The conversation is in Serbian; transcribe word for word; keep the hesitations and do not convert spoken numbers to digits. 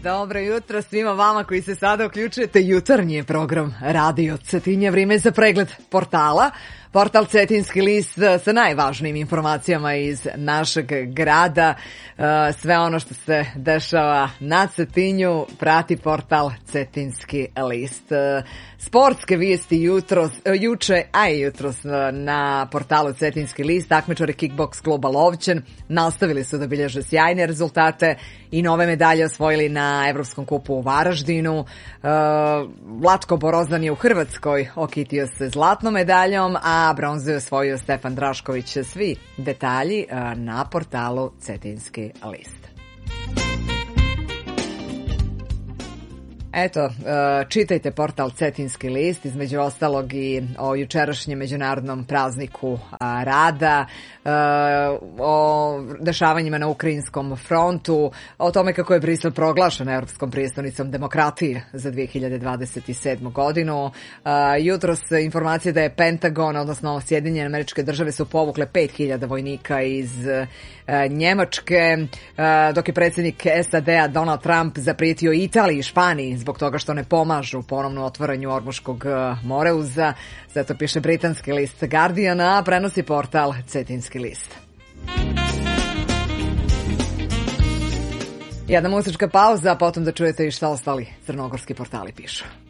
Dobro jutro svima vama koji se sada uključujete. Jutarnji program Radio Cetinje. Vrijeme za pregled portala. Portal Cetinski list sa najvažnijim informacijama iz našeg grada. Sve ono što se dešava na Cetinju prati portal Cetinski list. Sportske vijesti jutros, juče, a i jutros na portalu Cetinski list. Takmičari Kickbox kluba Lovćen nastavili su da bilježe sjajne rezultate i nove medalje osvojili na Evropskom kupu u Varaždinu. Vlatko Borozan je u Hrvatskoj okitio se zlatnom medaljom, a bronzu je osvojio Stefan Drašković. Svi detalji na portalu Cetinski list. Eto, čitajte portal Cetinski list, između ostalog i o jučerašnjem međunarodnom prazniku rada, o dešavanjima na ukrajinskom frontu, o tome kako je Brisel proglašen Evropskom prijestonicom demokratije za dve hiljade dvadeset sedmu. godinu. Jutros informacije da je Pentagon, odnosno Sjedinjene Američke Države, su povukle pet hiljada vojnika iz Njemačke, dok je predsjednik S A D-a Donald Trump zaprijetio Italiji i Španiji zbog toga što ne pomažu ponovno otvaranju Ormuškog moreuza. Zato piše britanski list Guardian, a prenosi portal Cetinski list. Jedna muzička pauza, a potom da čujete i šta ostali crnogorski portali pišu.